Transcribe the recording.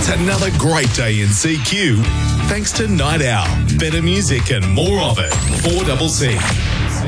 It's another great day in CQ, thanks to Night Owl. Better music and more of it. 4CC.